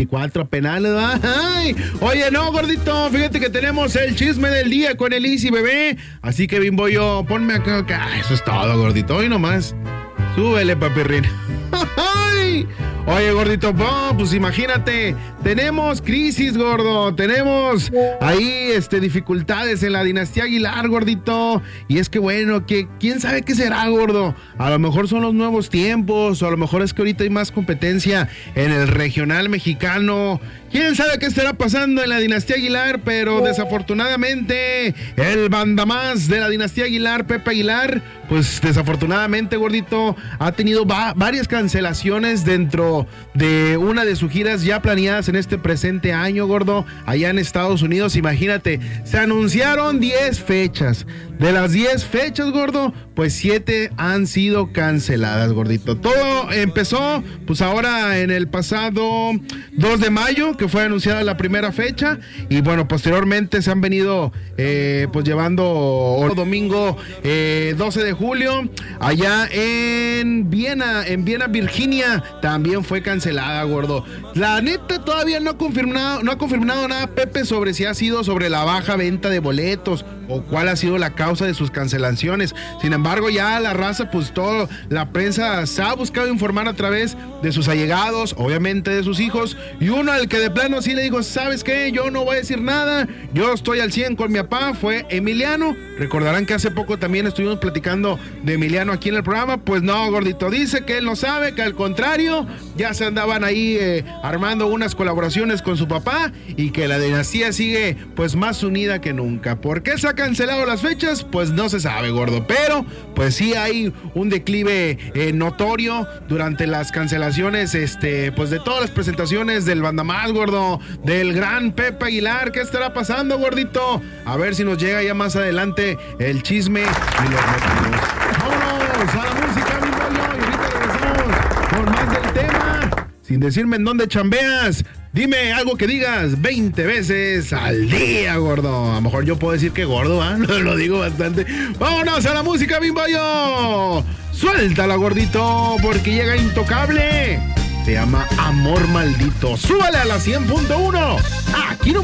24 penales, ¿va? ¡Ay! Oye, no, gordito, fíjate que tenemos el chisme del día con el Easy Bebé. Así que, Bimbollo, ponme acá. Eso es todo, gordito. Hoy nomás. Súbele, papirrín. ¡Ay! Oye, gordito, pues imagínate, tenemos crisis, gordo, tenemos ahí dificultades en la dinastía Aguilar, gordito, y es que bueno, que quién sabe qué será, gordo, a lo mejor son los nuevos tiempos, o a lo mejor es que ahorita hay más competencia en el regional mexicano, quién sabe qué estará pasando en la dinastía Aguilar, pero desafortunadamente el mandamás de la dinastía Aguilar, Pepe Aguilar, pues desafortunadamente, gordito, ha tenido varias cancelaciones dentro de una de sus giras ya planeadas en este presente año, gordo, allá en Estados Unidos. Imagínate, se anunciaron 10 fechas. De las 10 fechas, gordo, pues 7 han sido canceladas, gordito. Todo empezó, pues ahora en el pasado 2 de mayo, que fue anunciada la primera fecha, y bueno, posteriormente se han venido pues llevando domingo 12 de julio, allá en Viena, Virginia, también fue cancelada, gordo. La neta todavía no ha confirmado nada, Pepe, sobre si ha sido sobre la baja venta de boletos o cuál ha sido la causa de sus cancelaciones. Sin embargo, ya la raza, pues toda la prensa se ha buscado informar a través de sus allegados, obviamente de sus hijos, y uno al que de plano sí le dijo, ¿sabes qué? Yo no voy a decir nada, yo estoy al 100 con mi papá, fue Emiliano. Recordarán que hace poco también estuvimos platicando de Emiliano aquí en el programa. Pues no, gordito, dice que él no sabe, que al contrario, ya se andaban ahí armando unas colaboraciones con su papá y que la dinastía sigue pues más unida que nunca. ¿Por qué se ha cancelado las fechas? Pues no se sabe, gordo, pero pues sí hay un declive notorio durante las cancelaciones pues de todas las presentaciones del bandamás, gordo, del gran Pepe Aguilar. ¿Qué estará pasando, gordito? A ver si nos llega ya más adelante el chisme y los motivos. Vámonos a la música, mi bollo, y ahorita regresamos con más del tema. Sin decirme en dónde chambeas, dime algo que digas 20 veces al día, gordo. A lo mejor yo puedo decir que gordo, ¿ah? Lo digo bastante. Vámonos a la música, Bimbollo. Suéltala, gordito, porque llega Intocable. Se llama Amor Maldito. Súbale a la 100.1. Aquí no